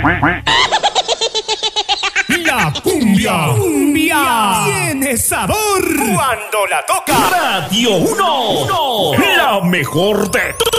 La cumbia. Cumbia. Tiene sabor. Cuando la toca. Radio 1. La mejor de